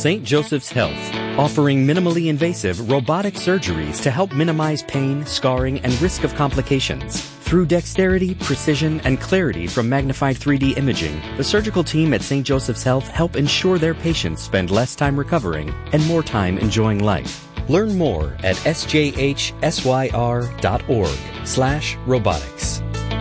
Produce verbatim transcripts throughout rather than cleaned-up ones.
Saint Joseph's Health, offering minimally invasive robotic surgeries to help minimize pain, scarring, and risk of complications. Through dexterity, precision, and clarity from magnified three D imaging, the surgical team at Saint Joseph's Health help ensure their patients spend less time recovering and more time enjoying life. Learn more at sjhsyr.org slash robotics.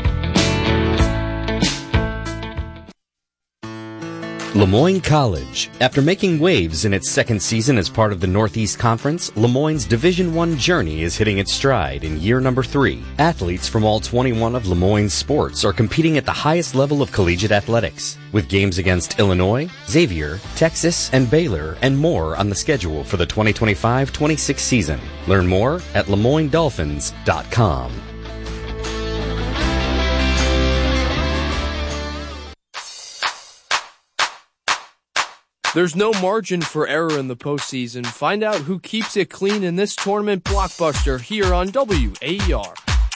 Le Moyne College. After making waves in its second season as part of the Northeast Conference, Le Moyne's Division One journey is hitting its stride in year number three. Athletes from all twenty-one of Le Moyne's sports are competing at the highest level of collegiate athletics, with games against Illinois, Xavier, Texas, and Baylor, and more on the schedule for the twenty twenty-five twenty-six season. Learn more at le moyne dolphins dot com. There's no margin for error in the postseason. Find out who keeps it clean in this tournament blockbuster here on W A E R.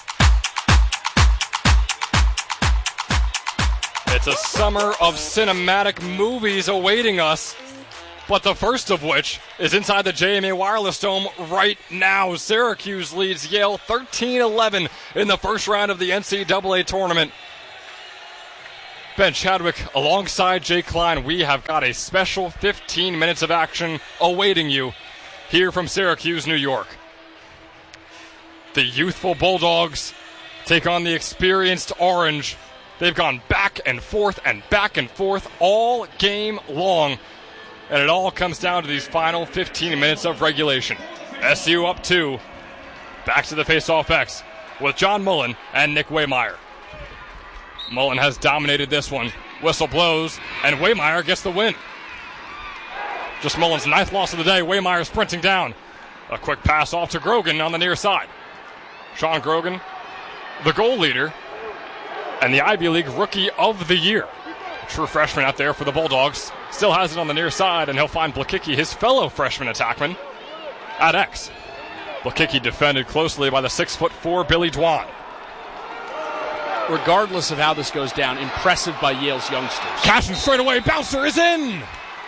It's a summer of cinematic movies awaiting us, but the first of which is inside the J M A Wireless Dome right now. Syracuse leads Yale thirteen eleven in the first round of the N C double A tournament. Ben Chadwick alongside Jake Klein, we have got a special fifteen minutes of action awaiting you here from Syracuse, New York. The youthful Bulldogs take on the experienced Orange. They've gone back and forth and back and forth all game long, and it all comes down to these final fifteen minutes of regulation. S U up two, back to the face-off X with John Mullen and Nick Waymeyer. Mullen has dominated this one. Whistle blows, and Waymeyer gets the win. Just Mullen's ninth loss of the day. Waymeyer sprinting down. A quick pass off to Grogan on the near side. Sean Grogan, the goal leader, and the Ivy League Rookie of the Year. A true freshman out there for the Bulldogs. Still has it on the near side, and he'll find Blakicki, his fellow freshman attackman, at X. Blakicki defended closely by the six foot four Billy Dwan. Regardless of how this goes down, impressive by Yale's youngsters. Cashin straight away, bouncer is in!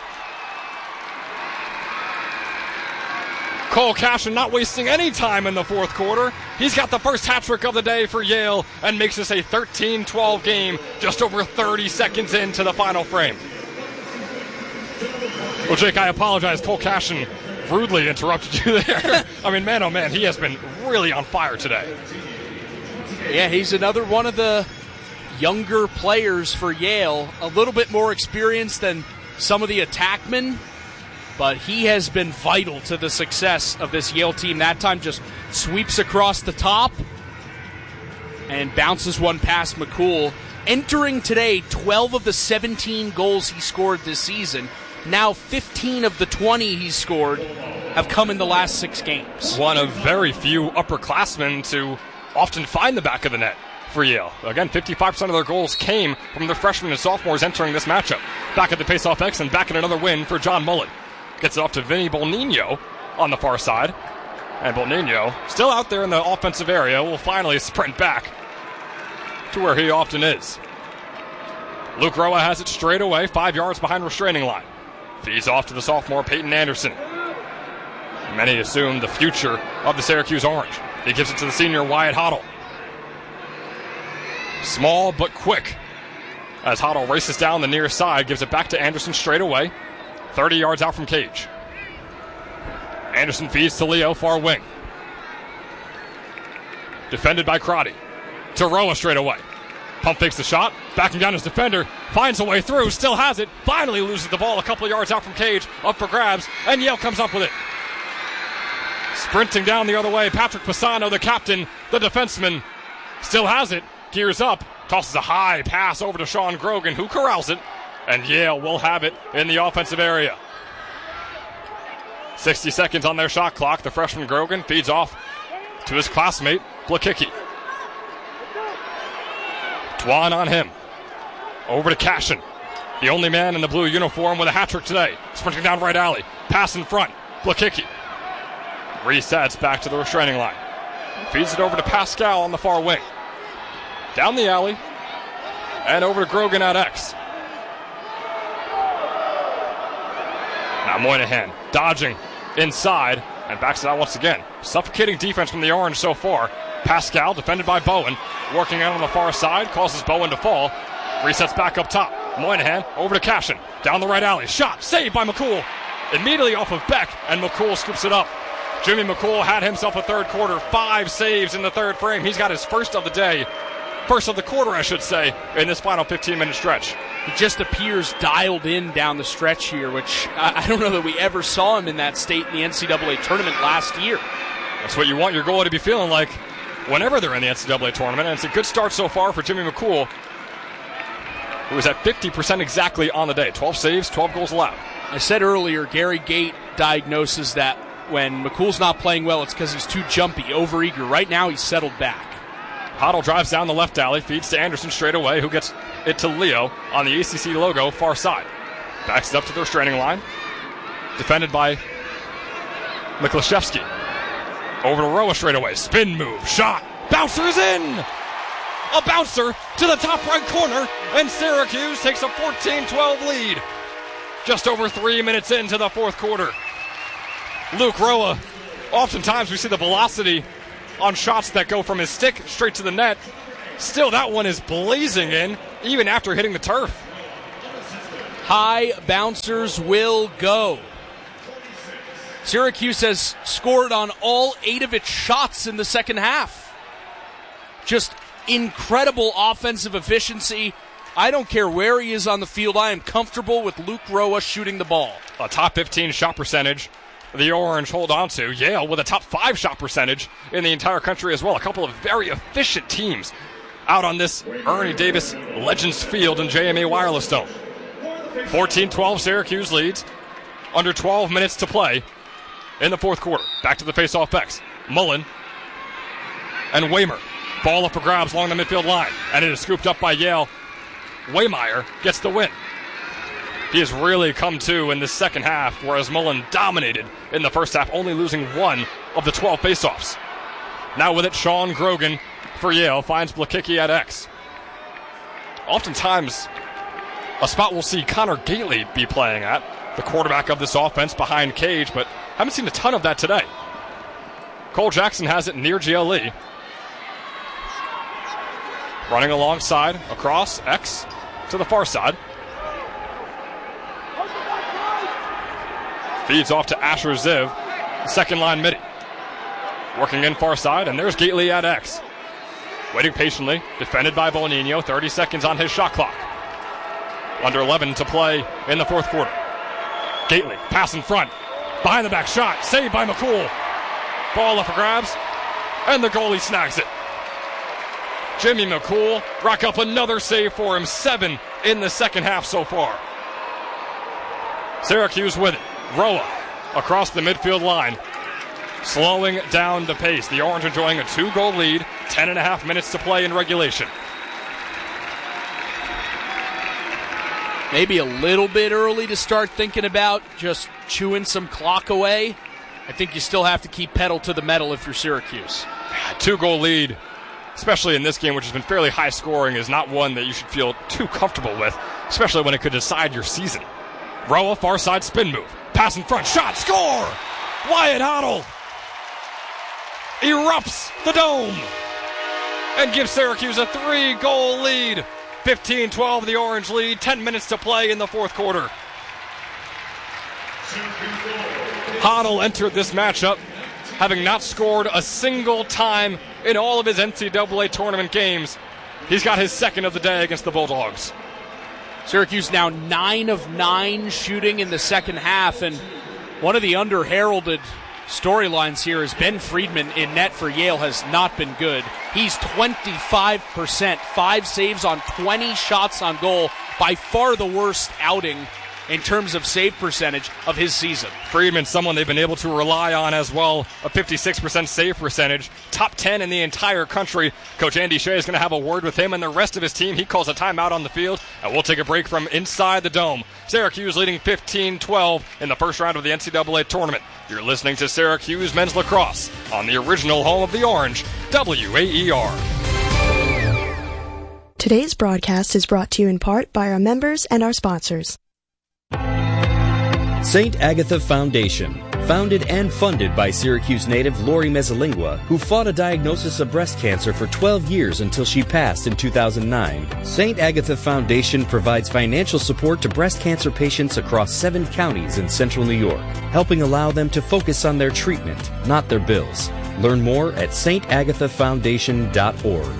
Cole Cashin not wasting any time in the fourth quarter. He's got the first hat trick of the day for Yale and makes this a thirteen twelve game just over thirty seconds into the final frame. Well, Jake, I apologize. Cole Cashin rudely interrupted you there. I mean, man, oh man, he has been really on fire today. Yeah, he's another one of the younger players for Yale. A little bit more experienced than some of the attackmen, but he has been vital to the success of this Yale team. That time just sweeps across the top and bounces one past McCool. Entering today, twelve of the seventeen goals he scored this season. Now fifteen of the twenty he's scored have come in the last six games. One of very few upperclassmen to often find the back of the net for Yale. Again, fifty-five percent of their goals came from the freshmen and sophomores entering this matchup. Back at the face-off X and back in another win for John Mullen. Gets it off to Vinny Bolnino on the far side. And Bolnino, still out there in the offensive area, will finally sprint back to where he often is. Luke Roa has it straight away, five yards behind restraining line. Feeds off to the sophomore Peyton Anderson. Many assume the future of the Syracuse Orange. He gives it to the senior Wyatt Hoddle. Small but quick. As Hoddle races down the near side, gives it back to Anderson straight away. thirty yards out from cage. Anderson feeds to Leo, far wing. Defended by Crotty. To Roa straight away. Pump fakes the shot. Backing down his defender. Finds a way through. Still has it. Finally loses the ball a couple of yards out from cage. Up for grabs. And Yale comes up with it. Sprinting down the other way, Patrick Pisano, the captain, the defenseman, still has it, gears up, tosses a high pass over to Sean Grogan, who corrals it, and Yale will have it in the offensive area. sixty seconds on their shot clock. The freshman Grogan feeds off to his classmate, Blakicki. Dwan on him. Over to Cashin, the only man in the blue uniform with a hat trick today. Sprinting down right alley. Pass in front. Blakicki resets back to the restraining line. Feeds it over to Pascal on the far wing. Down the alley. And over to Grogan at X. Now Moynihan dodging inside and backs it out once again. Suffocating defense from the Orange so far. Pascal, defended by Bowen, working out on the far side, causes Bowen to fall. Resets back up top. Moynihan over to Cashin. Down the right alley. Shot. Saved by McCool. Immediately off of Beck, and McCool scoops it up. Jimmy McCool had himself a third quarter. Five saves in the third frame. He's got his first of the day. First of the quarter, I should say, in this final fifteen-minute stretch. He just appears dialed in down the stretch here, which I, I don't know that we ever saw him in that state in the N C double A tournament last year. That's what you want your goalie to be feeling like whenever they're in the N C double A tournament, and it's a good start so far for Jimmy McCool, who is at fifty percent exactly on the day. twelve saves, twelve goals allowed. I said earlier, Gary Gait diagnoses that when McCool's not playing well, it's because he's too jumpy, overeager. Right now, he's settled back. Hoddle drives down the left alley, feeds to Anderson straight away, who gets it to Leo on the A C C logo, far side. Backs it up to the restraining line. Defended by Miklashevsky. Over to Roa straight away. Spin move. Shot. Bouncer is in. A bouncer to the top right corner, and Syracuse takes a fourteen twelve lead. Just over three minutes into the fourth quarter. Luke Roa, oftentimes we see the velocity on shots that go from his stick straight to the net. Still, that one is blazing in, even after hitting the turf. High bouncers will go. Syracuse has scored on all eight of its shots in the second half. Just incredible offensive efficiency. I don't care where he is on the field. I am comfortable with Luke Roa shooting the ball. A top fifteen shot percentage. The Orange hold on to. Yale with a top five shot percentage in the entire country as well. A couple of very efficient teams out on this Ernie Davis Legends Field in J M A Wireless Dome. fourteen twelve Syracuse leads. Under twelve minutes to play in the fourth quarter. Back to the face-off X. Mullen and Waymer. Ball up for grabs along the midfield line. And it is scooped up by Yale. Waymeyer gets the win. He has really come to in the second half, whereas Mullen dominated in the first half, only losing one of the twelve faceoffs. Now with it, Sean Grogan for Yale finds Blakicki at X. Oftentimes, a spot we'll see Connor Gately be playing at, the quarterback of this offense behind Cage, but haven't seen a ton of that today. Cole Jackson has it near G L E. Running alongside, across, X to the far side. Feeds off to Asher Ziv, second line midi. Working in far side, and there's Gately at X. Waiting patiently, defended by Bonino, thirty seconds on his shot clock. Under eleven to play in the fourth quarter. Gately, pass in front, behind the back shot, saved by McCool. Ball up for grabs, and the goalie snags it. Jimmy McCool rack up another save for him, seven in the second half so far. Syracuse with it. Roa across the midfield line, slowing down the pace. The Orange enjoying a two-goal lead, ten and a half minutes to play in regulation. Maybe a little bit early to start thinking about just chewing some clock away. I think you still have to keep pedal to the metal if you're Syracuse. Two-goal lead, especially in this game, which has been fairly high scoring, is not one that you should feel too comfortable with, especially when it could decide your season. Roa, far side spin move. Pass in front, shot, score! Wyatt Hoddle erupts the dome and gives Syracuse a three-goal lead. fifteen twelve the Orange lead, ten minutes to play in the fourth quarter. Hoddle entered this matchup having not scored a single time in all of his N C double A tournament games. He's got his second of the day against the Bulldogs. Syracuse now nine of nine shooting in the second half, and one of the under-heralded storylines here is Ben Friedman in net for Yale has not been good. He's twenty-five percent, five saves on twenty shots on goal, by far the worst outing in terms of save percentage of his season. Friedman, someone they've been able to rely on as well, a fifty-six percent save percentage, top ten in the entire country. Coach Andy Shea is going to have a word with him and the rest of his team. He calls a timeout on the field, and we'll take a break from inside the dome. Syracuse leading fifteen twelve in the first round of the N C double A tournament. You're listening to Syracuse Men's Lacrosse on the original home of the Orange, W A E R. Today's broadcast is brought to you in part by our members and our sponsors. Saint Agatha Foundation. Founded and funded by Syracuse native Lori Mezzalingua, who fought a diagnosis of breast cancer for twelve years until she passed in two thousand nine. Saint Agatha Foundation provides financial support to breast cancer patients across seven counties in central New York, helping allow them to focus on their treatment, not their bills. Learn more at s t agatha foundation dot org.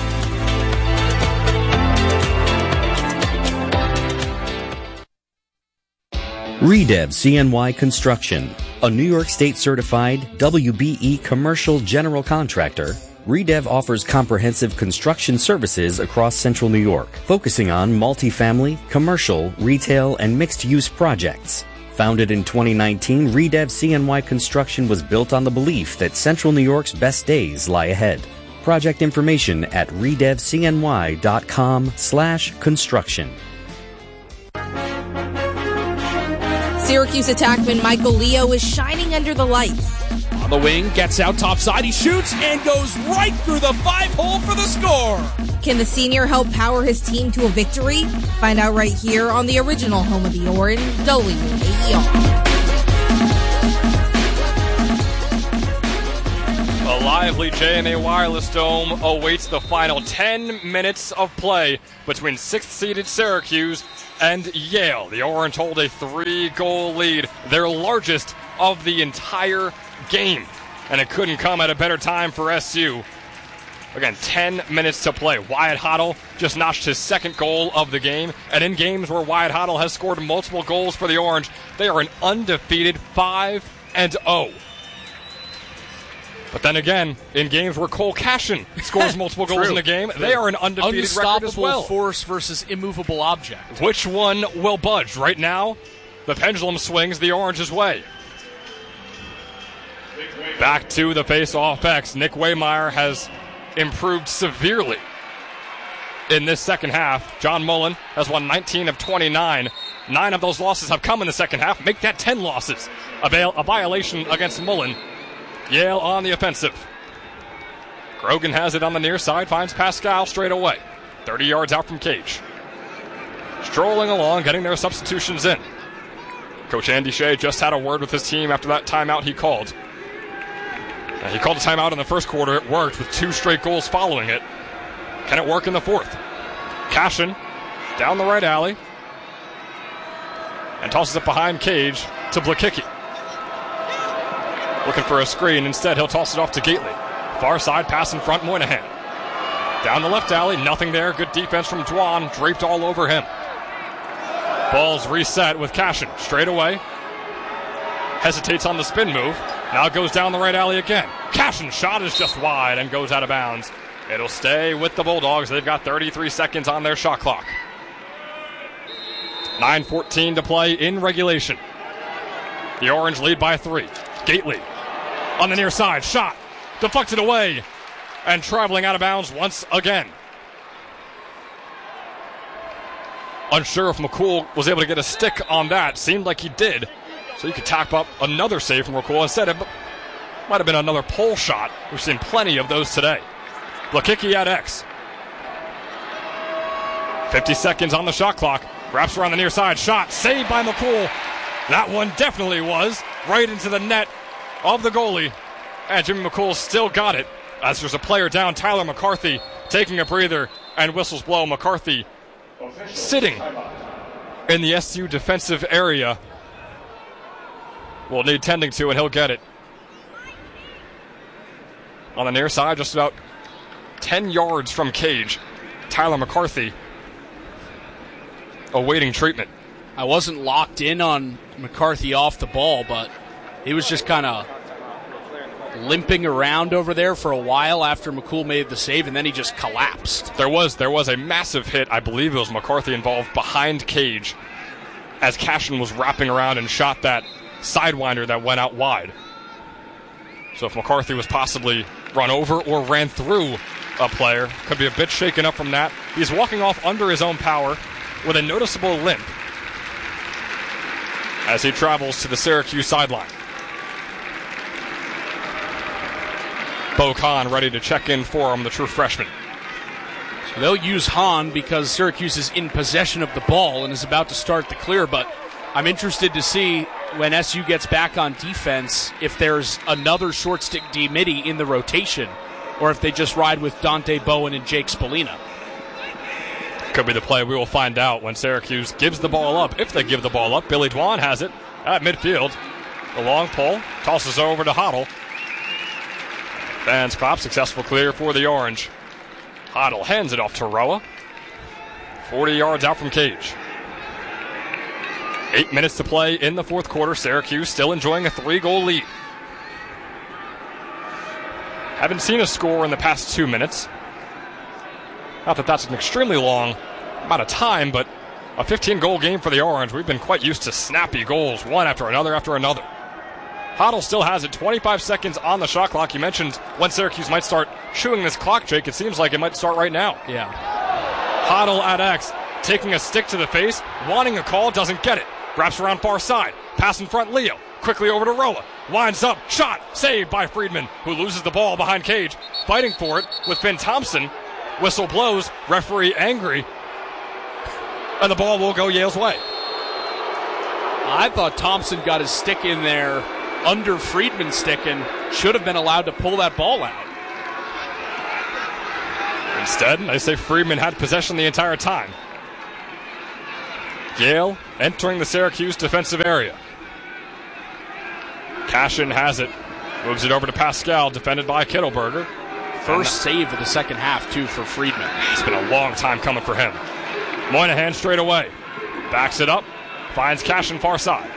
Redev C N Y Construction, a New York State certified W B E commercial general contractor. Redev offers comprehensive construction services across central New York, focusing on multifamily, commercial, retail, and mixed-use projects. Founded in twenty nineteen, Redev C N Y Construction was built on the belief that central New York's best days lie ahead. Project information at redevcny dot com slash construction. Syracuse attackman Michael Leo is shining under the lights. On the wing, gets out topside, he shoots and goes right through the five-hole for the score. Can the senior help power his team to a victory? Find out right here on the original home of the Orange, W A E R. A lively J M A Wireless Dome awaits the final ten minutes of play between sixth-seeded Syracuse and Yale. The Orange hold a three-goal lead, their largest of the entire game. And it couldn't come at a better time for S U. Again, ten minutes to play. Wyatt Hoddle just notched his second goal of the game. And in games where Wyatt Hoddle has scored multiple goals for the Orange, they are an undefeated five and oh. But then again, in games where Cole Cashin scores multiple goals in a game, they are an undefeated record as well. Unstoppable force versus immovable object. Which one will budge? Right now, the pendulum swings the Orange's way. Back to the face-off X. Nick Waymeyer has improved severely in this second half. John Mullen has won nineteen of twenty-nine. Nine of those losses have come in the second half. Make that ten losses. A, bail, a violation against Mullen. Yale on the offensive. Grogan has it on the near side, finds Pascal straight away. thirty yards out from Cage. Strolling along, getting their substitutions in. Coach Andy Shea just had a word with his team after that timeout he called. And he called a timeout in the first quarter. It worked with two straight goals following it. Can it work in the fourth? Cashin down the right alley and tosses it behind Cage to Blakicki. Looking for a screen. Instead, he'll toss it off to Gately. Far side, pass in front, Moynihan. Down the left alley, nothing there. Good defense from Dwan, draped all over him. Ball's reset with Cashin. Straight away. Hesitates on the spin move. Now goes down the right alley again. Cashin's shot is just wide and goes out of bounds. It'll stay with the Bulldogs. They've got thirty-three seconds on their shot clock. nine fourteen to play in regulation. The Orange lead by three. Gately on the near side, shot, deflected away, and traveling out of bounds once again. Unsure if McCool was able to get a stick on that. Seemed like he did, so you could tap up another save from McCool. Instead, it might have been another pole shot. We've seen plenty of those today. Blakicki at X. fifty seconds on the shot clock. Wraps around the near side, shot, saved by McCool. That one definitely was right into the net of the goalie. And Jimmy McCool still got it as there's a player down, Tyler McCarthy, taking a breather, and whistles blow. McCarthy sitting in the S U defensive area will need tending to, and he'll get it. On the near side, just about ten yards from Cage, Tyler McCarthy awaiting treatment. I wasn't locked in on McCarthy off the ball, but he was just kind of limping around over there for a while after McCool made the save, and then he just collapsed. There was there was a massive hit. I believe it was McCarthy involved behind Cage as Cashin was wrapping around and shot that sidewinder that went out wide. So if McCarthy was possibly run over or ran through a player, could be a bit shaken up from that. He's walking off under his own power with a noticeable limp as he travels to the Syracuse sideline. Bo Kahn ready to check in for him, the true freshman. So they'll use Hahn because Syracuse is in possession of the ball and is about to start the clear, but I'm interested to see when S U gets back on defense, if there's another short stick D midi in the rotation, or if they just ride with Dante Bowen and Jake Spallina. Could be the play. We will find out when Syracuse gives the ball up. If they give the ball up, Billy Dwan has it at midfield. The long pull, tosses over to Hoddle. Fans clap, successful clear for the Orange. Hoddle hands it off to Roa. forty yards out from cage. Eight minutes to play in the fourth quarter. Syracuse still enjoying a three-goal lead. Haven't seen a score in the past two minutes. Not that that's an extremely long amount of time, but a fifteen-goal game for the Orange. We've been quite used to snappy goals, one after another after another. Hoddle still has it, twenty-five seconds on the shot clock. You mentioned when Syracuse might start chewing this clock, Jake. It seems like it might start right now. Yeah. Hoddle at X, taking a stick to the face, wanting a call, doesn't get it. Wraps around far side, pass in front, Leo. Quickly over to Roa, winds up, shot, saved by Friedman, who loses the ball behind cage. Fighting for it with Finn Thompson. Whistle blows, referee angry, and the ball will go Yale's way. I thought Thompson got his stick in there under Friedman's stick and should have been allowed to pull that ball out. Instead, they say Friedman had possession the entire time. Yale entering the Syracuse defensive area. Cashin has it, moves it over to Pascal, defended by Kittleberger. First save of the second half, too, for Friedman. It's been a long time coming for him. Moynihan straight away. Backs it up, finds Cashin far side.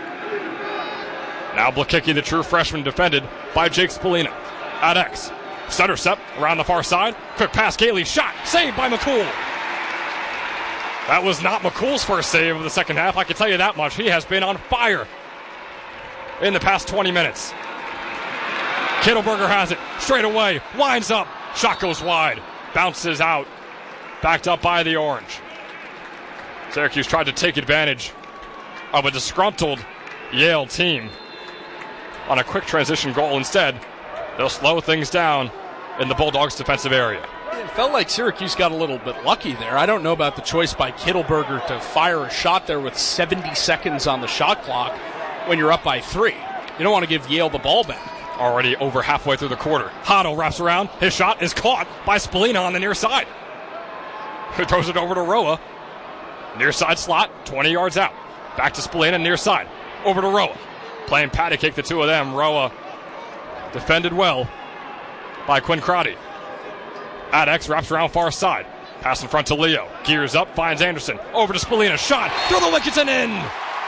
Now Blakicki, the true freshman, defended by Jake Spallina. At X. Stutter step around the far side. Quick pass, Gailey, shot, saved by McCool. That was not McCool's first save of the second half, I can tell you that much. He has been on fire in the past twenty minutes. Kittleberger has it, straight away, winds up, shot goes wide, bounces out, backed up by the Orange. Syracuse tried to take advantage of a disgruntled Yale team on a quick transition goal. Instead, they'll slow things down in the Bulldogs' defensive area. It felt like Syracuse got a little bit lucky there. I don't know about the choice by Kittleberger to fire a shot there with seventy seconds on the shot clock when you're up by three. You don't want to give Yale the ball back. Already over halfway through the quarter. Hoddle wraps around. His shot is caught by Spallina on the near side, who throws it over to Roa. Near side slot, twenty yards out. Back to Spallina, near side. Over to Roa. Playing patty cake, the two of them. Roa defended well by Quinn Crotty. Adex wraps around far side. Pass in front to Leo. Gears up, finds Anderson. Over to Spallina. Shot through the wickets and in.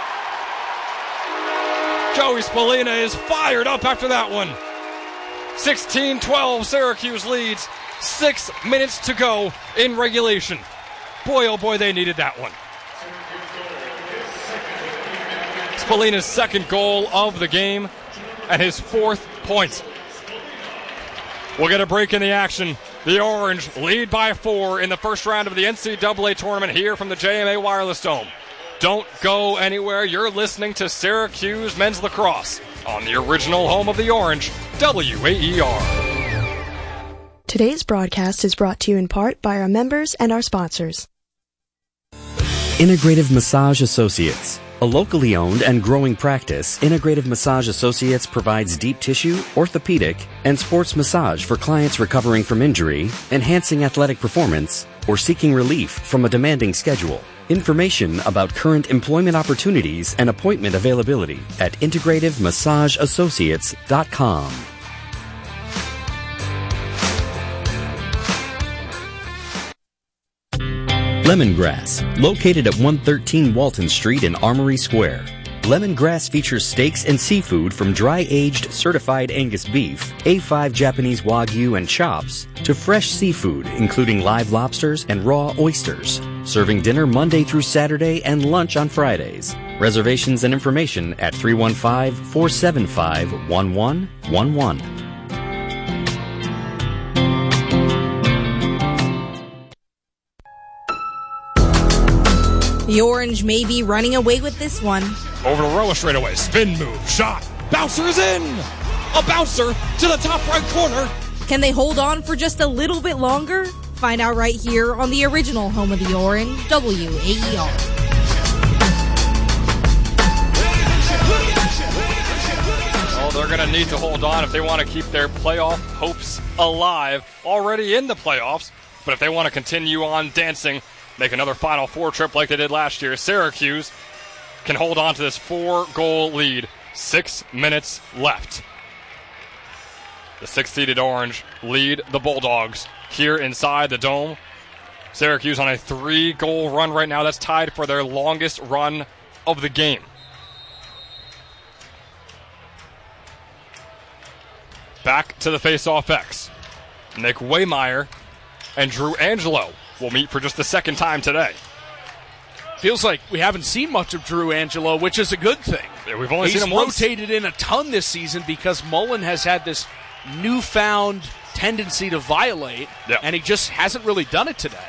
Joey Spallina is fired up after that one. sixteen twelve, Syracuse leads. Six minutes to go in regulation. Boy, oh boy, they needed that one. Spallina's second goal of the game and his fourth point. We'll get a break in the action. The Orange lead by four in the first round of the N C double A tournament here from the J M A Wireless Dome. Don't go anywhere. You're listening to Syracuse Men's Lacrosse on the original home of the Orange, W A E R. Today's broadcast is brought to you in part by our members and our sponsors. Integrative Massage Associates. A locally owned and growing practice, Integrative Massage Associates provides deep tissue, orthopedic, and sports massage for clients recovering from injury, enhancing athletic performance, or seeking relief from a demanding schedule. Information about current employment opportunities and appointment availability at integrative massage associates dot com. Lemongrass, located at one thirteen Walton Street in Armory Square. Lemongrass features steaks and seafood from dry-aged certified Angus beef, A five Japanese Wagyu and chops, to fresh seafood including live lobsters and raw oysters. Serving dinner Monday through Saturday and lunch on Fridays. Reservations and information at three one five, four seven five, one one one one. The Orange may be running away with this one. Over to Roa straight away. Spin move. Shot. Bouncer is in. A bouncer to the top right corner. Can they hold on for just a little bit longer? Find out right here on the original home of the Orange, W A E R. going to need to hold on if they want to keep their playoff hopes alive, already in the playoffs. But if they want to continue on dancing, make another Final Four trip like they did last year, Syracuse can hold on to this four-goal lead. Six minutes left. The sixth-seeded Orange lead the Bulldogs here inside the Dome. Syracuse on a three-goal run right now. That's tied for their longest run of the game. Back to the face-off X. Nick Waymeyer and Drew Angelo will meet for just the second time today. Feels like we haven't seen much of Drew Angelo, which is a good thing. Yeah, we've only He's seen him once. He's rotated in a ton this season because Mullen has had this newfound tendency to violate, yeah. and he just hasn't really done it today.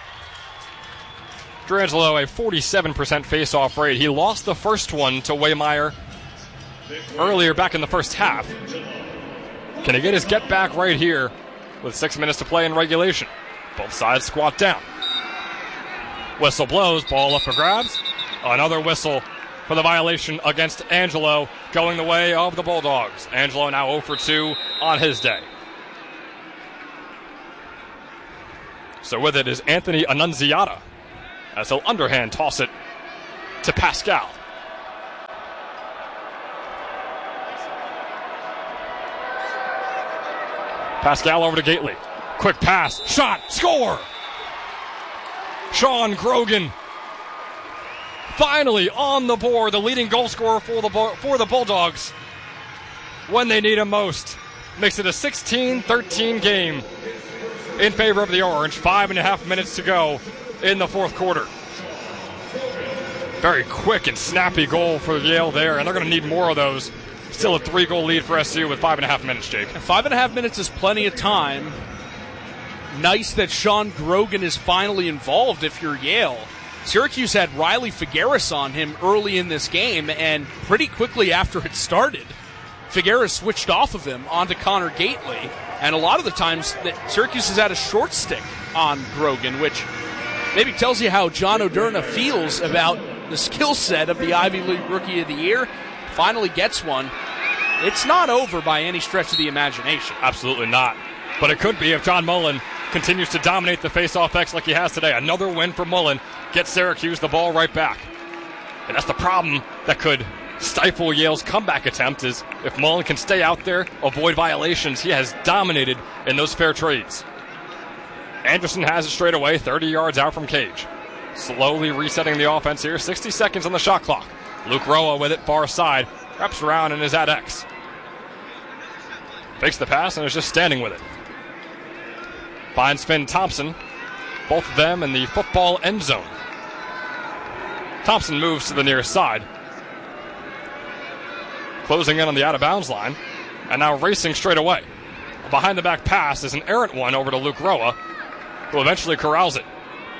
Drew Angelo, a forty-seven percent face-off rate. He lost the first one to Waymeyer earlier back in the first half. Can he get his get back right here with six minutes to play in regulation? Both sides squat down. Whistle blows, ball up for grabs. Another whistle for the violation against Angelo, going the way of the Bulldogs. Angelo now zero for two on his day. So with it is Anthony Annunziata, as he'll underhand toss it to Pascal. Pascal over to Gately. Quick pass, shot, score! Sean Grogan finally on the board, the leading goal scorer for the for the Bulldogs when they need him most. Makes it a sixteen thirteen game in favor of the Orange. Five and a half minutes to go in the fourth quarter. Very quick and snappy goal for Yale there, and they're going to need more of those. Still a three-goal lead for S U with five and a half minutes, Jake. Five and a half minutes is plenty of time. Nice that Sean Grogan is finally involved if you're Yale. Syracuse had Riley Figueres on him early in this game, and pretty quickly after it started, Figueres switched off of him onto Connor Gately, and a lot of the times that Syracuse has had a short stick on Grogan, which maybe tells you how John Oderna feels about the skill set of the Ivy League Rookie of the Year. Finally gets one. It's not over by any stretch of the imagination. Absolutely not. But it could be if John Mullen continues to dominate the face-off X like he has today. Another win for Mullen. Gets Syracuse the ball right back. And that's the problem that could stifle Yale's comeback attempt, is if Mullen can stay out there, avoid violations. He has dominated in those fair trades. Anderson has it straight away, thirty yards out from Cage. Slowly resetting the offense here. sixty seconds on the shot clock. Luke Roa with it, far side. Wraps around and is at X. Fakes the pass and is just standing with it. Finds Finn Thompson. Both of them in the football end zone. Thompson moves to the near side. Closing in on the out-of-bounds line. And now racing straight away. A behind-the-back pass is an errant one over to Luke Roa, who eventually corrals it.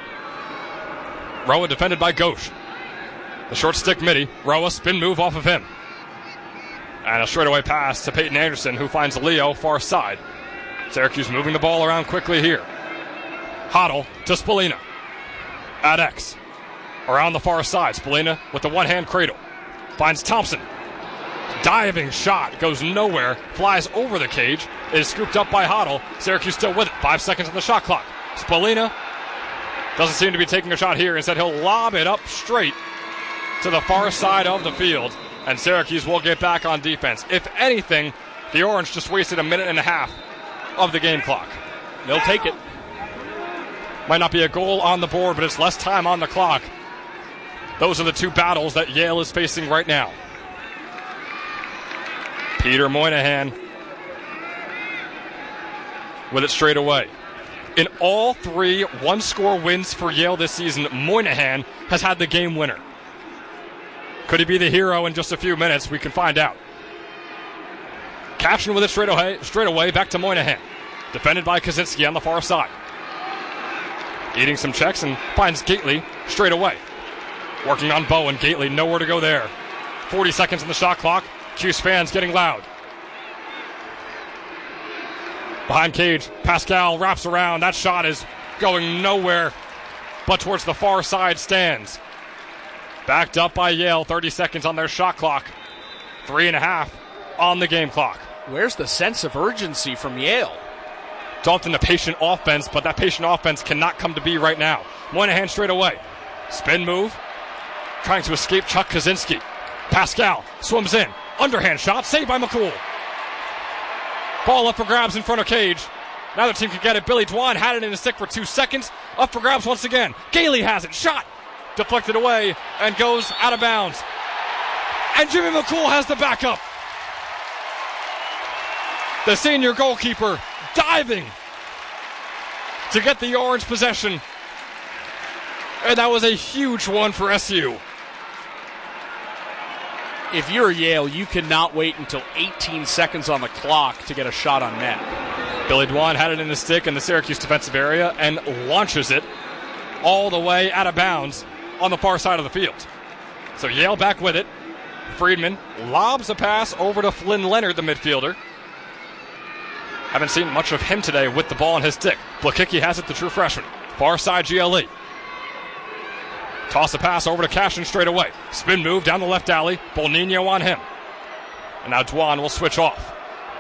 Roa defended by Ghosh. The short stick midi. Roa spin move off of him. And a straightaway pass to Peyton Anderson, who finds Leo far side. Syracuse moving the ball around quickly here. Hoddle to Spallina. At X. Around the far side. Spallina with the one-hand cradle. Finds Thompson. Diving shot. Goes nowhere. Flies over the cage. It is scooped up by Hoddle. Syracuse still with it. Five seconds on the shot clock. Spallina doesn't seem to be taking a shot here. Instead, he'll lob it up straight to the far side of the field. And Syracuse will get back on defense. If anything, the Orange just wasted a minute and a half of the game clock. They'll take it. Might not be a goal on the board, but it's less time on the clock. Those are the two battles that Yale is facing right now. Peter Moynihan with it straight away. In all three one-score wins for Yale this season, Moynihan has had the game winner. Could he be the hero in just a few minutes? We can find out. Caption with it straight away, straight away back to Moynihan. Defended by Kaczynski on the far side. Eating some checks and finds Gately straight away. Working on Bowen. Gately nowhere to go there. forty seconds on the shot clock. Cuse fans getting loud. Behind Cage, Pascal wraps around. That shot is going nowhere but towards the far side stands. Backed up by Yale. thirty seconds on their shot clock. Three and a half on the game clock. Where's the sense of urgency from Yale? It's often a patient offense, but that patient offense cannot come to be right now. Moynihan straight away. Spin move. Trying to escape Chuck Kaczynski. Pascal swims in. Underhand shot. Saved by McCool. Ball up for grabs in front of Cage. Now the team can get it. Billy Dwan had it in his stick for two seconds. Up for grabs once again. Gailey has it. Shot. Deflected away and goes out of bounds. And Jimmy McCool has the backup. The senior goalkeeper diving to get the orange possession. And that was a huge one for S U. If you're Yale, you cannot wait until eighteen seconds on the clock to get a shot on net. Billy Dwan had it in the stick in the Syracuse defensive area and launches it all the way out of bounds on the far side of the field. So Yale back with it. Friedman lobs a pass over to Flynn Leonard, the midfielder. Haven't seen much of him today with the ball in his stick. Blakicki has it, the true freshman. Far side G L E. Toss a pass over to Cashin straight away. Spin move down the left alley. Bolnino on him. And now Dwan will switch off.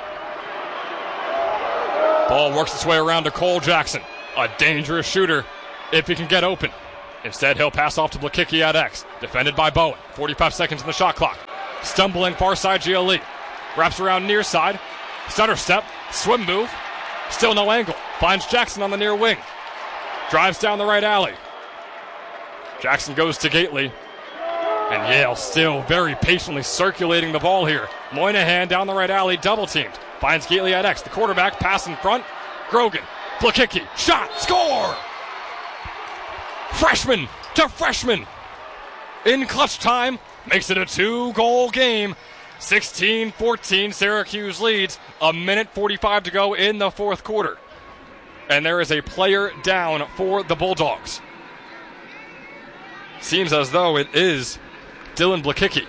Ball works its way around to Cole Jackson. A dangerous shooter if he can get open. Instead, he'll pass off to Blakicki at X. Defended by Bowen. forty-five seconds in the shot clock. Stumbling far side G L E. Wraps around near side. Stutter step. Swim move. Still no angle. Finds Jackson on the near wing. Drives down the right alley. Jackson goes to Gately. And Yale still very patiently circulating the ball here. Moynihan down the right alley, double teamed. Finds Gately at X. The quarterback, pass in front. Grogan. Blakicki. Shot. Score! Freshman to freshman. In clutch time. Makes it a two-goal game. sixteen fourteen, Syracuse leads. A minute forty-five to go in the fourth quarter. And there is a player down for the Bulldogs. Seems as though it is Dylan Blakicki.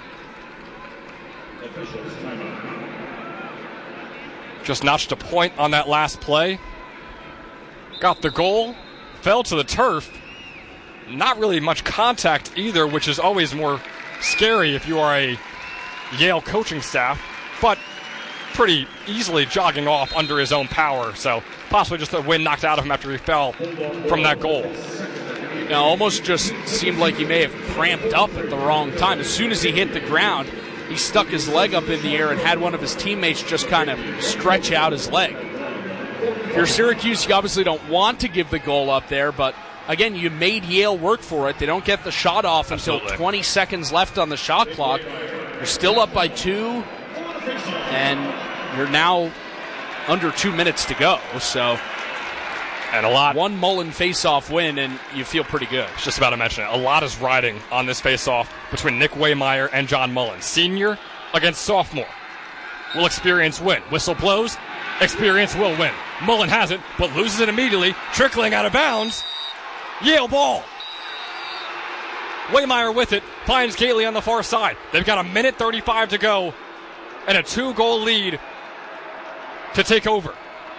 Just notched a point on that last play. Got the goal. Fell to the turf. Not really much contact either, which is always more scary if you are a Yale coaching staff, but pretty easily jogging off under his own power. So possibly just a wind knocked out of him after he fell from that goal. Now, almost just seemed like he may have cramped up at the wrong time. As soon as he hit the ground, he stuck his leg up in the air and had one of his teammates just kind of stretch out his leg. If you're Syracuse, you obviously don't want to give the goal up there, but again, you made Yale work for it. They don't get the shot off Absolutely. Until twenty seconds left on the shot clock. You're still up by two, and you're now under two minutes to go. So, and a lot. One Mullen face-off win, and you feel pretty good. I was just about to mention it. A lot is riding on this face-off between Nick Waymeyer and John Mullen. Senior against sophomore. Will experience win. Whistle blows. Experience will win. Mullen has it, but loses it immediately. Trickling out of bounds. Yale ball. Waymeyer with it, finds Gately on the far side. They've got a minute thirty-five to go and a two-goal lead to take over.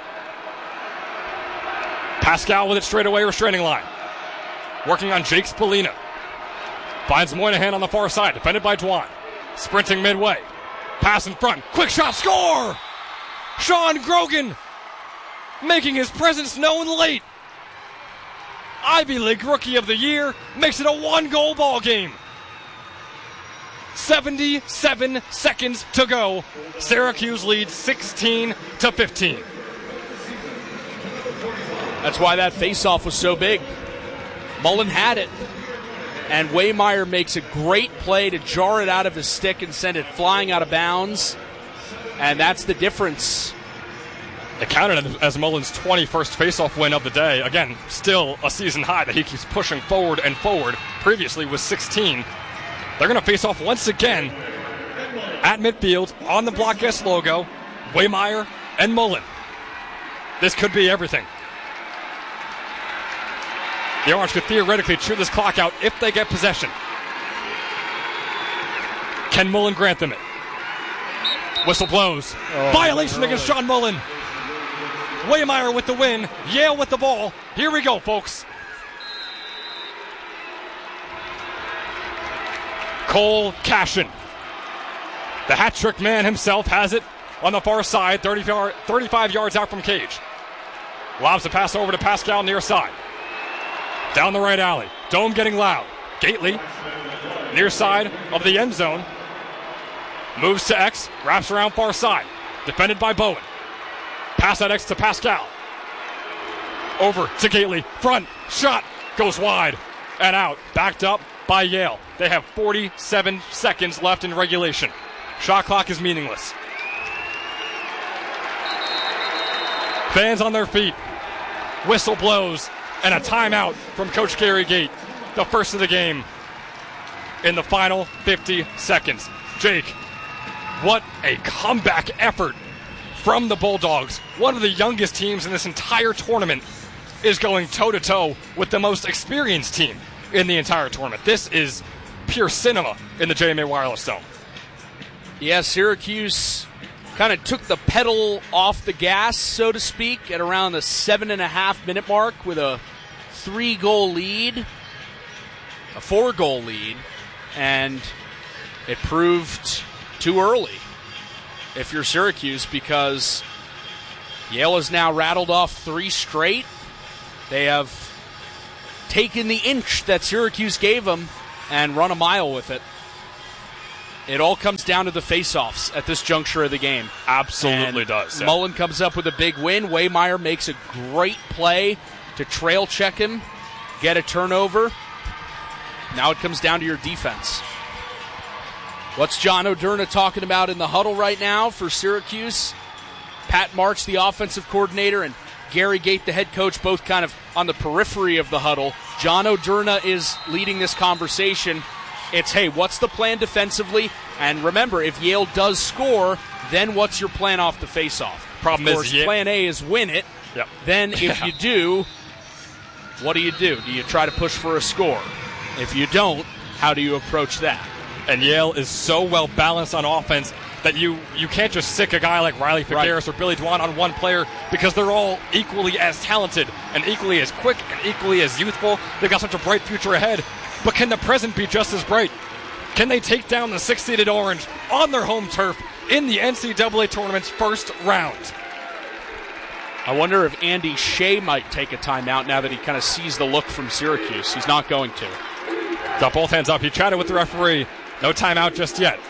Pascal with it straight away, restraining line. Working on Jake Spallina. Finds Moynihan on the far side, defended by Dwan. Sprinting midway. Pass in front. Quick shot, score! Sean Grogan making his presence known late. Ivy League Rookie of the Year makes it a one-goal ball game. seventy-seven seconds to go. Syracuse leads sixteen to fifteen. That's why that face-off was so big. Mullen had it, and Waymeyer makes a great play to jar it out of his stick and send it flying out of bounds, and that's the difference. It counted as Mullen's twenty-first face-off win of the day. Again, still a season high that he keeps pushing forward and forward. Previously was sixteen. They're going to face off once again at midfield on the Block S logo. Waymeyer and Mullen. This could be everything. The Orange could theoretically chew this clock out if they get possession. Can Mullen grant them it? Whistle blows. Oh, Violation against John Mullen. Waymeyer with the win. Yale with the ball. Here we go, folks. Cole Cashin. The hat-trick man himself has it on the far side, thirty-five yards out from Cage. Lobs the pass over to Pascal near side. Down the right alley. Dome getting loud. Gately, near side of the end zone. Moves to X, wraps around far side. Defended by Bowen. Pass at X to Pascal. Over to Gately. Front, shot, goes wide and out. Backed up by Yale. They have forty-seven seconds left in regulation. Shot clock is meaningless. Fans on their feet. Whistle blows. And a timeout from Coach Gary Gate. The first of the game in the final fifty seconds. Jake, what a comeback effort from the Bulldogs. One of the youngest teams in this entire tournament is going toe-to-toe with the most experienced team in the entire tournament. This is pure cinema in the J M A Wireless Dome. Yeah, Syracuse kind of took the pedal off the gas, so to speak, at around the seven and a half minute mark with a three-goal lead, a four-goal lead, and it proved too early if you're Syracuse, because Yale has now rattled off three straight. They have taken the inch that Syracuse gave them and run a mile with it. It all comes down to the face-offs at this juncture of the game. Absolutely and does. Yeah. Mullen comes up with a big win. Waymeyer makes a great play to trail check him, get a turnover. Now it comes down to your defense. What's John O'Derna talking about in the huddle right now for Syracuse? Pat March, the offensive coordinator, and Gary Gate, the head coach, both kind of on the periphery of the huddle. John O'Derna is leading this conversation. It's, hey, what's the plan defensively? And remember, if Yale does score, then what's your plan off the face-off? Problem of course, is, yeah. plan A is win it. Yep. Then if yeah. you do, what do you do? Do you try to push for a score? If you don't, how do you approach that? And Yale is so well balanced on offense that you, you can't just sick a guy like Riley Figueres right. or Billy Dwan on one player, because they're all equally as talented and equally as quick and equally as youthful. They've got such a bright future ahead. But can the present be just as bright? Can they take down the six-seeded Orange on their home turf in the N C double A tournament's first round? I wonder if Andy Shea might take a timeout now that he kind of sees the look from Syracuse. He's not going to. Got both hands up. He chatted with the referee. No timeout just yet.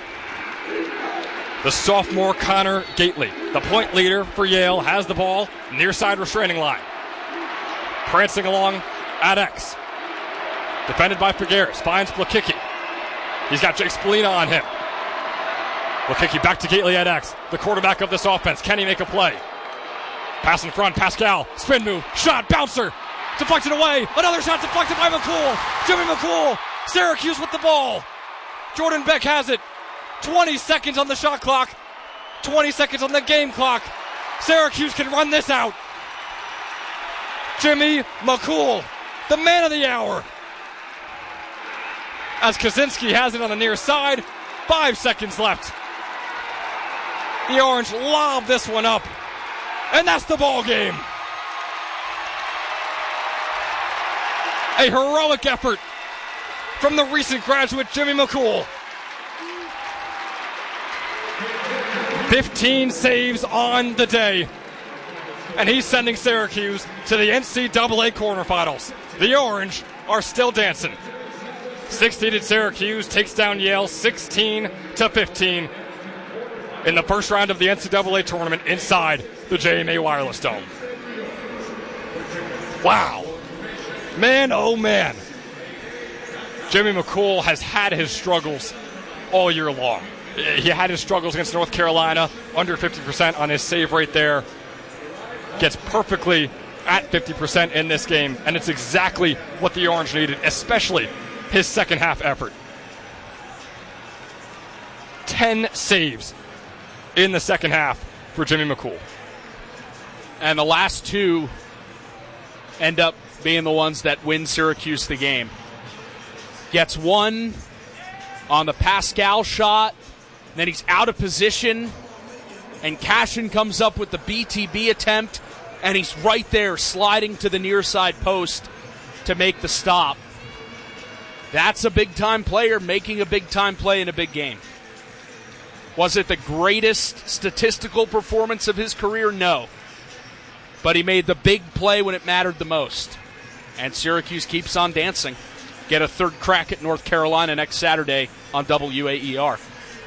The sophomore Connor Gately, the point leader for Yale, has the ball near side restraining line. Prancing along at X. Defended by Figueres. Finds Blakicki. He's got Jake Spallina on him. Blakicki back to Gately at X. The quarterback of this offense. Can he make a play? Pass in front. Pascal. Spin move. Shot. Bouncer. Deflected away. Another shot deflected by McCool. Jimmy McCool. Syracuse with the ball. Jordan Beck has it. twenty seconds on the shot clock. twenty seconds on the game clock. Syracuse can run this out. Jimmy McCool, the man of the hour. As Kaczynski has it on the near side. Five seconds left. The Orange lob this one up. And that's the ball game. A heroic effort from the recent graduate Jimmy McCool. fifteen saves on the day. And he's sending Syracuse to the N C double A quarterfinals. The Orange are still dancing. Six-seeded Syracuse takes down Yale sixteen to fifteen in the first round of the N C double A tournament inside the J M A Wireless Dome. Wow. Man, oh man. Jimmy McCool has had his struggles all year long. He had his struggles against North Carolina, under fifty percent on his save rate there. Gets perfectly at fifty percent in this game, and it's exactly what the Orange needed, especially his second half effort. Ten saves in the second half for Jimmy McCool. And the last two end up being the ones that win Syracuse the game. Gets one on the Pascal shot, then he's out of position, and Cashin comes up with the B T B attempt, and he's right there sliding to the near side post to make the stop. That's a big-time player making a big-time play in a big game. Was it the greatest statistical performance of his career? No. But he made the big play when it mattered the most. And Syracuse keeps on dancing. Get a third crack at North Carolina next Saturday on W A E R.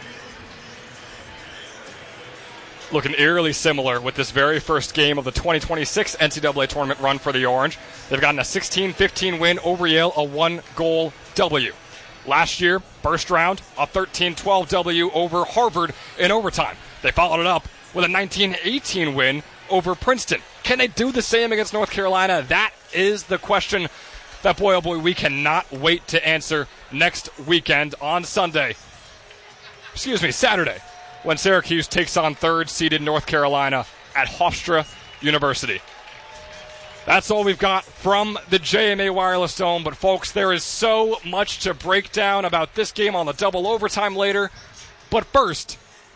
Looking eerily similar with this very first game of the twenty twenty-six N C double A tournament run for the Orange. They've gotten a sixteen fifteen win over Yale, a one-goal W. Last year, first round, a thirteen twelve W over Harvard in overtime. They followed it up with a nineteen eighteen win over Princeton. Can they do the same against North Carolina? That is the question that, boy, oh boy, we cannot wait to answer next weekend on Sunday. Excuse me, Saturday, when Syracuse takes on third-seeded North Carolina at Hofstra University. That's all we've got from the J M A Wireless Dome. But, folks, there is so much to break down about this game on the double overtime later. But first,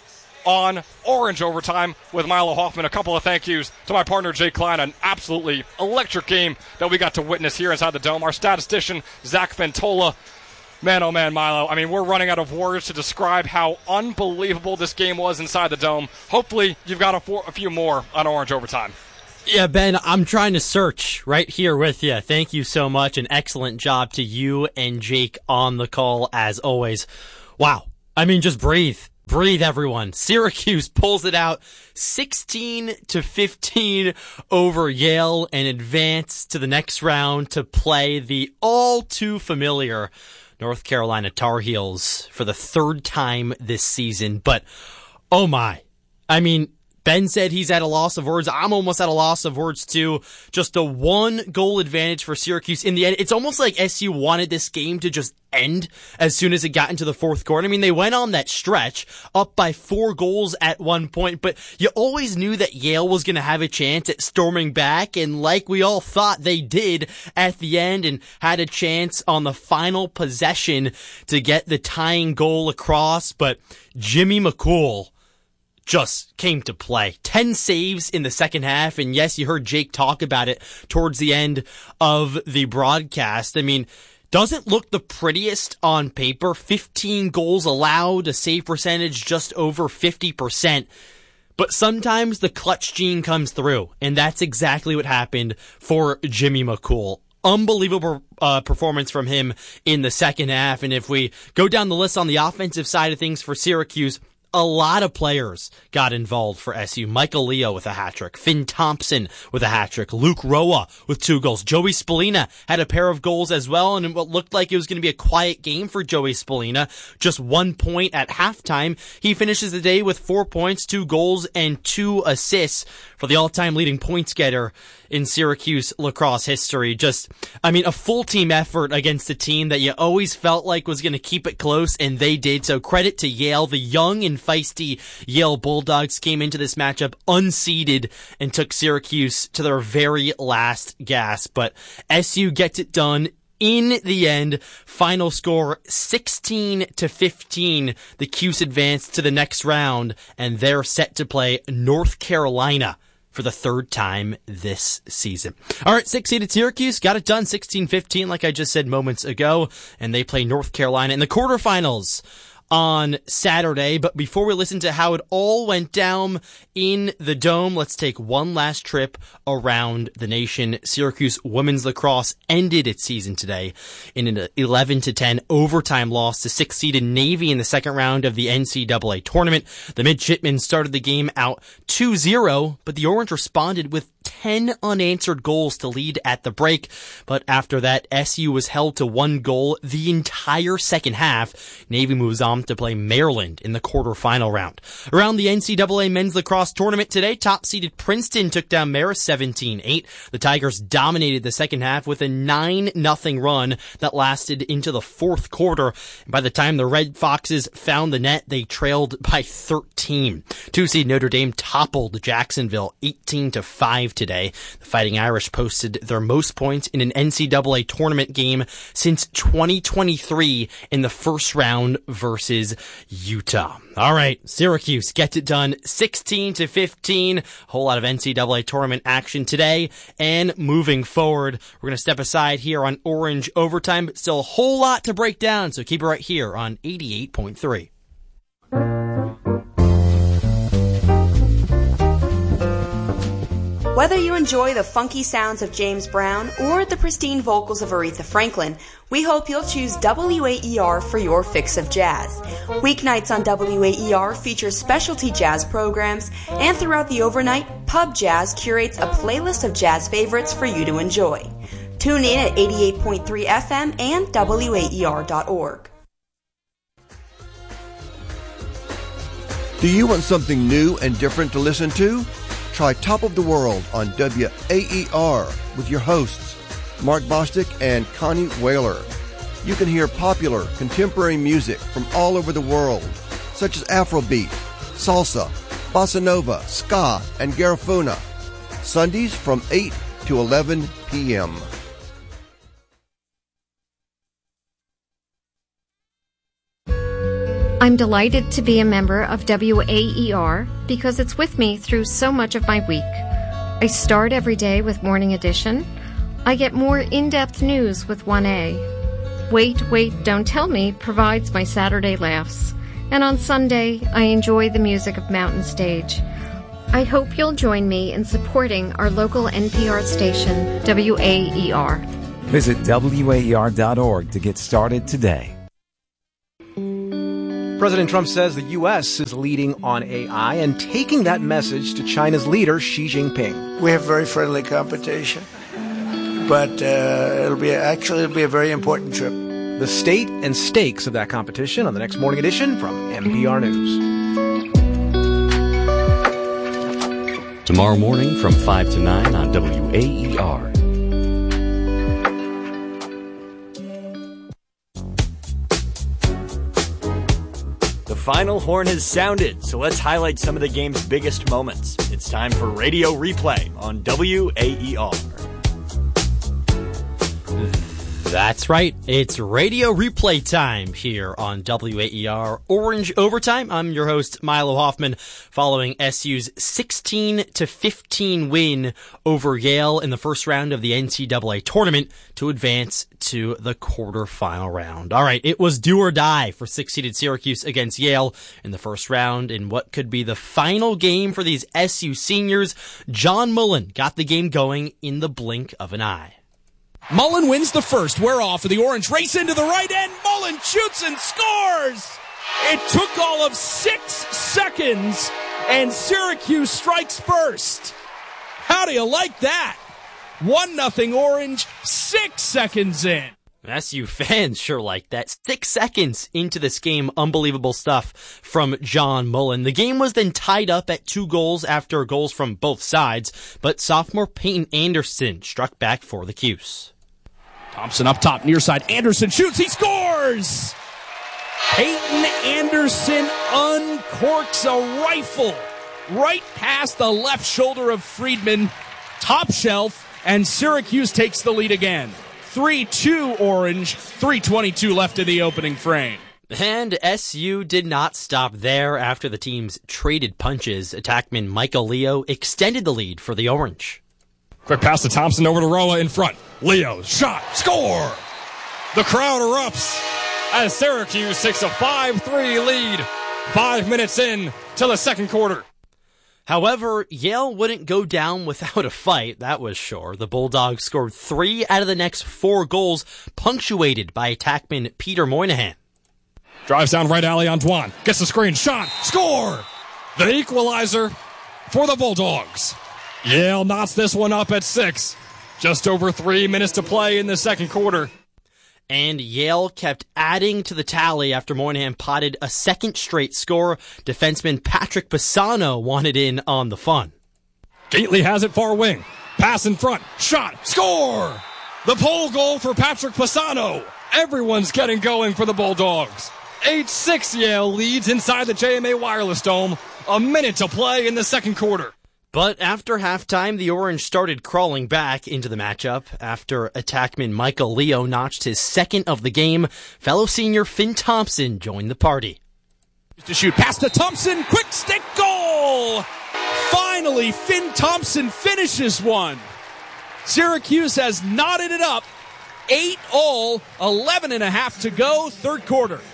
on Orange Overtime with Milo Hoffman, a couple of thank yous to my partner, Jake Klein. An absolutely electric game that we got to witness here inside the Dome. Our statistician, Zach Ventola. Man, oh man, Milo. I mean, we're running out of words to describe how unbelievable this game was inside the Dome. Hopefully, you've got a, for- a few more on Orange Overtime. Yeah, Ben, I'm trying to search right here with you. Thank you so much. An excellent job to you and Jake on the call, as always. Wow. I mean, just breathe. Breathe, everyone. Syracuse pulls it out sixteen to fifteen over Yale and advance to the next round to play the all too familiar North Carolina Tar Heels for the third time this season. But, oh my. I mean, Ben said he's at a loss of words. I'm almost at a loss of words, too. Just a one-goal advantage for Syracuse. In the end, it's almost like S U wanted this game to just end as soon as it got into the fourth quarter. I mean, they went on that stretch up by four goals at one point, but you always knew that Yale was going to have a chance at storming back, and like we all thought they did at the end, and had a chance on the final possession to get the tying goal across, but Jimmy McCool just came to play. Ten saves in the second half, and yes, you heard Jake talk about it towards the end of the broadcast. I mean, doesn't look the prettiest on paper. fifteen goals allowed, a save percentage just over fifty percent. But sometimes the clutch gene comes through, and that's exactly what happened for Jimmy McCool. Unbelievable uh, performance from him in the second half, and if we go down the list on the offensive side of things for Syracuse, a lot of players got involved for S U. Michael Leo with a hat-trick. Finn Thompson with a hat-trick. Luke Roa with two goals. Joey Spallina had a pair of goals as well, and what looked like it was going to be a quiet game for Joey Spallina. Just one point at halftime. He finishes the day with four points, two goals, and two assists for the all-time leading points getter in Syracuse lacrosse history. Just, I mean, a full team effort against a team that you always felt like was going to keep it close, and they did. So credit to Yale. The young and feisty Yale Bulldogs came into this matchup unseeded and took Syracuse to their very last gasp. But S U gets it done in the end. Final score sixteen to fifteen. The Cuse advanced to the next round, and they're set to play North Carolina for the third time this season. All right, six-seeded Syracuse got it done sixteen fifteen, like I just said moments ago, and they play North Carolina in the quarterfinals on Saturday. But before we listen to how it all went down in the Dome, let's take one last trip around the nation. Syracuse women's lacrosse ended its season today in an eleven to ten overtime loss to six-seeded Navy in the second round of the N C double A tournament. The midshipmen started the game out two zero, but the Orange responded with ten unanswered goals to lead at the break. But after that, S U was held to one goal the entire second half. Navy moves on to play Maryland in the quarterfinal round. Around the N C double A men's lacrosse tournament today, top-seeded Princeton took down Marist seventeen eight. The Tigers dominated the second half with a nine nothing run that lasted into the fourth quarter. By the time the Red Foxes found the net, they trailed by thirteen. Two-seed Notre Dame toppled Jacksonville eighteen to five today. The Fighting Irish posted their most points in an N C double A tournament game since twenty twenty-three in the first round versus Utah. All right, Syracuse gets it done sixteen to fifteen. A whole lot of N C double A tournament action today. And moving forward, we're going to step aside here on Orange Overtime, but still a whole lot to break down, so keep it right here on eighty-eight point three. Whether you enjoy the funky sounds of James Brown or the pristine vocals of Aretha Franklin, we hope you'll choose W A E R for your fix of jazz. Weeknights on W A E R feature specialty jazz programs, and throughout the overnight, Pub Jazz curates a playlist of jazz favorites for you to enjoy. Tune in at eighty-eight point three F M and W A E R dot org. Do you want something new and different to listen to? Try Top of the World on W A E R with your hosts, Mark Bostic and Connie Whaler. You can hear popular contemporary music from all over the world, such as Afrobeat, salsa, bossa nova, ska, and garifuna. Sundays from eight to eleven p.m. I'm delighted to be a member of W A E R because it's with me through so much of my week. I start every day with Morning Edition. I get more in-depth news with one A. Wait, Wait, Don't Tell Me provides my Saturday laughs. And on Sunday, I enjoy the music of Mountain Stage. I hope you'll join me in supporting our local N P R station, W A E R. Visit W A E R dot org to get started today. President Trump says the U S is leading on A I and taking that message to China's leader, Xi Jinping. We have very friendly competition, but uh, it'll be actually it'll be a very important trip. The state and stakes of that competition on the next Morning Edition from N P R News. Tomorrow morning from five to nine on W A E R. The final horn has sounded, so let's highlight some of the game's biggest moments. It's time for Radio Replay on W A E R. That's right. It's Radio Replay time here on W A E R Orange Overtime. I'm your host, Milo Hoffman, following S U's sixteen to fifteen win over Yale in the first round of the N C double A tournament to advance to the quarterfinal round. All right, it was do or die for six-seeded Syracuse against Yale in the first round in what could be the final game for these S U seniors. John Mullen got the game going in the blink of an eye. Mullen wins the first. We're off for the Orange. Race into the right end. Mullen shoots and scores. It took all of six seconds, and Syracuse strikes first. How do you like that? One nothing Orange, six seconds in. S U fans sure like that. Six seconds into this game, unbelievable stuff from John Mullen. The game was then tied up at two goals after goals from both sides, but sophomore Peyton Anderson struck back for the Cuse. Thompson up top, near side. Anderson shoots. He scores! Peyton Anderson uncorks a rifle right past the left shoulder of Friedman. Top shelf, and Syracuse takes the lead again. three two Orange, three twenty-two left in the opening frame. And S U did not stop there. After the teams traded punches, attackman Michael Leo extended the lead for the Orange. Quick pass to Thompson over to Roa in front. Leo, shot, score! The crowd erupts as Syracuse takes a five three lead. Five minutes in to the second quarter. However, Yale wouldn't go down without a fight, that was sure. The Bulldogs scored three out of the next four goals, punctuated by attackman Peter Moynihan. Drives down right alley, Antoine. Gets the screen, shot, score! The equalizer for the Bulldogs. Yale knots this one up at six. Just over three minutes to play in the second quarter. And Yale kept adding to the tally after Moynihan potted a second straight score. Defenseman Patrick Pisano wanted in on the fun. Gately has it far wing. Pass in front. Shot. Score! The pole goal for Patrick Pisano. Everyone's getting going for the Bulldogs. eight six Yale leads inside the J M A Wireless Dome. A minute to play in the second quarter. But after halftime, the Orange started crawling back into the matchup. After attackman Michael Leo notched his second of the game, fellow senior Finn Thompson joined the party. To shoot, pass to Thompson, quick stick goal! Finally, Finn Thompson finishes one. Syracuse has knotted it up. Eight all, eleven and a half to go, third quarter.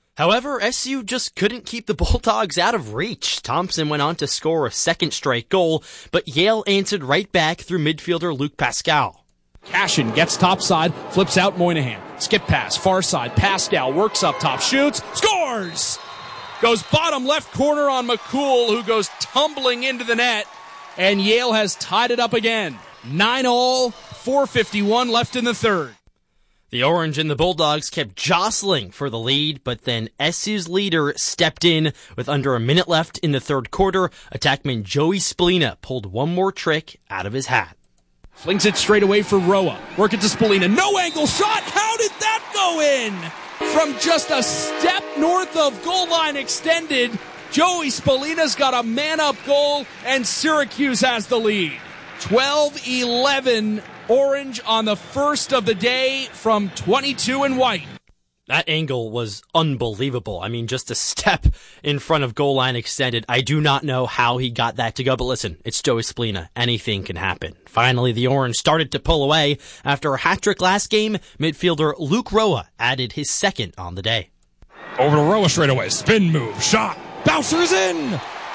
However, S U just couldn't keep the Bulldogs out of reach. Thompson went on to score a second straight goal, but Yale answered right back through midfielder Luke Pascal. Cashin gets topside, flips out Moynihan. Skip pass, far side. Pascal works up top, shoots, scores! Goes bottom left corner on McCool, who goes tumbling into the net. And Yale has tied it up again. Nine all, four fifty-one left in the third. The Orange and the Bulldogs kept jostling for the lead, but then S U's leader stepped in with under a minute left in the third quarter. Attackman Joey Spallina pulled one more trick out of his hat. Flings it straight away for Roa. Work it to Spallina. No angle shot. How did that go in? From just a step north of goal line extended, Joey Spallina's got a man-up goal, and Syracuse has the lead. twelve eleven Orange on the first of the day from twenty-two and white. That angle was unbelievable. I mean, just a step in front of goal line extended. I do not know how he got that to go, but listen, it's Joey Spallina. Anything can happen. Finally, the Orange started to pull away. After a hat-trick last game, midfielder Luke Roa added his second on the day. Over to Roa straight away. Spin move. Shot. Bouncer's in.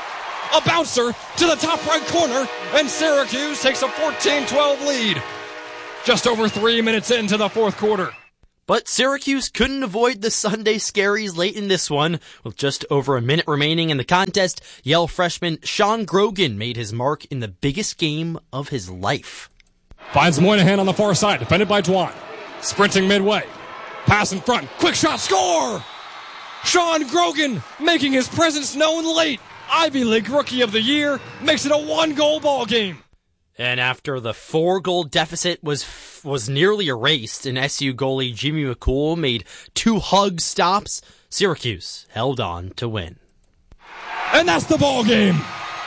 A bouncer to the top right corner, and Syracuse takes a fourteen twelve lead. Just over three minutes into the fourth quarter. But Syracuse couldn't avoid the Sunday scaries late in this one. With just over a minute remaining in the contest, Yale freshman Sean Grogan made his mark in the biggest game of his life. Finds Moynihan on the far side, defended by Dwan. Sprinting midway. Pass in front. Quick shot. Score! Sean Grogan making his presence known late. Ivy League Rookie of the Year makes it a one-goal ball game. And after the four-goal deficit was was nearly erased, and S U goalie Jimmy McCool made two hug stops, Syracuse held on to win. And that's the ball game.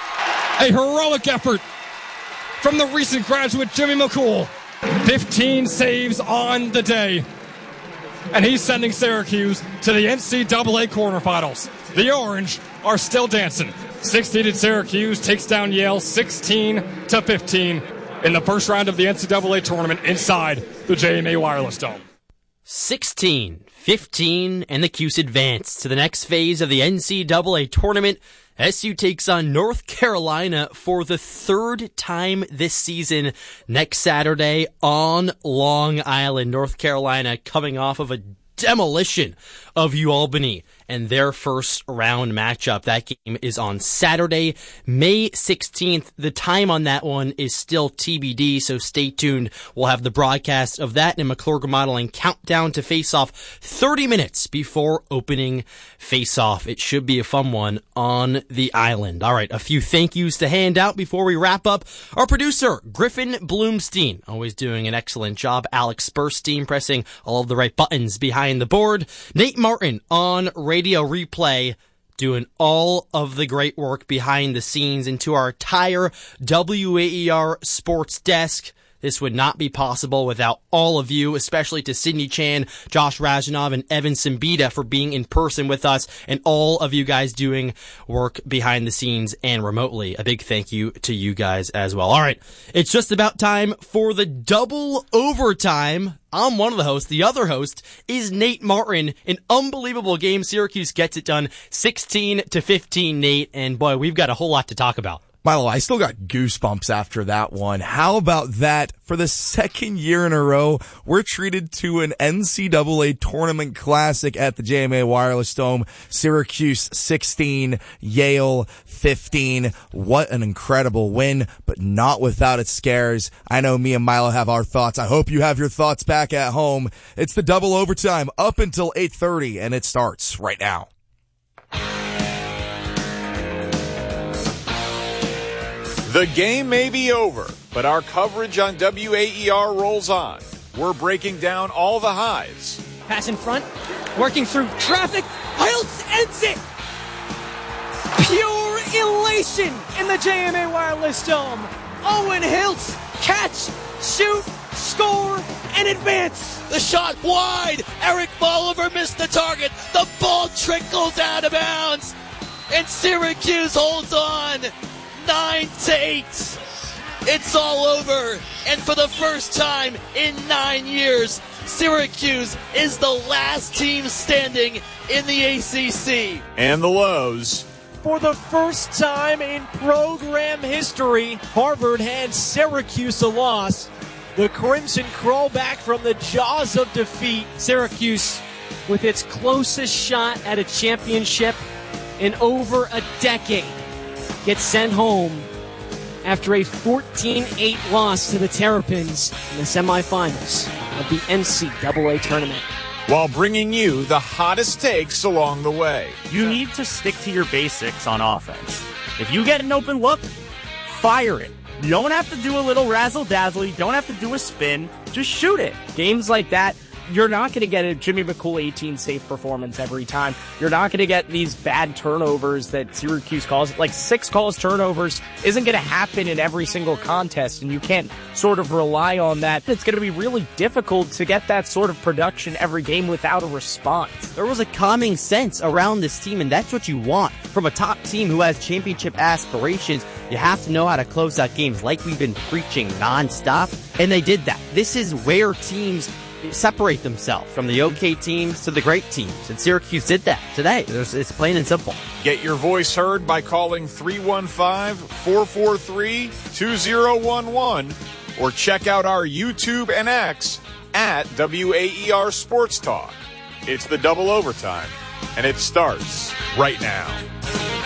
A heroic effort from the recent graduate Jimmy McCool. fifteen saves on the day. And he's sending Syracuse to the N C double A quarterfinals. The Orange are still dancing. six-seeded Syracuse takes down Yale sixteen to fifteen in the first round of the N C double A tournament inside the J M A Wireless Dome. sixteen fifteen, and the Cuse advance to the next phase of the N C double A tournament. S U takes on North Carolina for the third time this season next Saturday on Long Island. North Carolina coming off of a demolition of UAlbany and their first round matchup. That game is on Saturday, May sixteenth. The time on that one is still T B D, so stay tuned. We'll have the broadcast of that and McClurg Modeling countdown to face-off thirty minutes before opening face-off. It should be a fun one on the island. All right, a few thank yous to hand out before we wrap up. Our producer, Griffin Bloomstein, always doing an excellent job. Alex Burstein pressing all of the right buttons behind the board. Nate Martin on Radio Replay doing all of the great work behind the scenes. And to our entire W A E R sports desk, this would not be possible without all of you, especially to Sydney Chan, Josh Rajanov, and Evan Simbita for being in person with us, and all of you guys doing work behind the scenes and remotely. A big thank you to you guys as well. All right, it's just about time for the double overtime. I'm one of the hosts. The other host is Nate Martin. An unbelievable game. Syracuse gets it done sixteen to fifteen, Nate, and boy, we've got a whole lot to talk about. Milo, I still got goosebumps after that one. How about that? For the second year in a row, we're treated to an N C double A tournament classic at the J M A Wireless Dome. Syracuse sixteen, Yale fifteen. What an incredible win, but not without its scares. I know me and Milo have our thoughts. I hope you have your thoughts back at home. It's the double overtime up until eight thirty, and it starts right now. The game may be over, but our coverage on W A E R rolls on. We're breaking down all the highs. Pass in front, working through traffic. Hiltz ends it! Pure elation in the J M A Wireless Dome. Owen Hiltz, catch, shoot, score, and advance. The shot wide. Eric Bolivar missed the target. The ball trickles out of bounds. And Syracuse holds on. Nine to eight. It's all over. And for the first time in nine years, Syracuse is the last team standing in the A C C. And the lows. For the first time in program history, Harvard hands Syracuse a loss. The Crimson crawl back from the jaws of defeat. Syracuse, with its closest shot at a championship in over a decade, gets sent home after a fourteen eight loss to the Terrapins in the semifinals of the N C double A tournament. While bringing you the hottest takes along the way. You need to stick to your basics on offense. If you get an open look, fire it. You don't have to do a little razzle-dazzle. You don't have to do a spin. Just shoot it. Games like that, you're not going to get a Jimmy McCool eighteen safe performance every time. You're not going to get these bad turnovers that Syracuse calls. Like six calls turnovers isn't going to happen in every single contest, and you can't sort of rely on that. It's going to be really difficult to get that sort of production every game without a response. There was a calming sense around this team, and that's what you want from a top team who has championship aspirations. You have to know how to close out games like we've been preaching nonstop, and they did that. This is where teams separate themselves from the okay teams to the great teams, and Syracuse did that today. It's plain and simple. Get your voice heard by calling three one five, four four three, two zero one one or check out our YouTube and X at W A E R Sports Talk. It's the double overtime, and it starts right now.